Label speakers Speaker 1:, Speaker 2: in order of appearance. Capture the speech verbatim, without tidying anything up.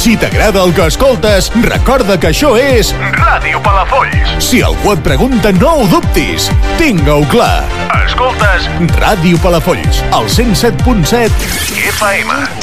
Speaker 1: Si t'agrada el que escoltes, recorda que això és Ràdio Palafolls. Si algú et pregunta, no ho dubtis. Tinga-ho clar. Escoltes Ràdio Palafolls, al cent set punt set F M.